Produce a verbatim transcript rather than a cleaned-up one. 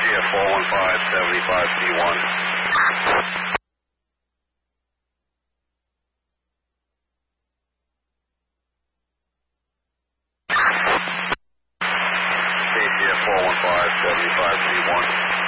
F four one five seven five C one. K C F four one five seven five C one.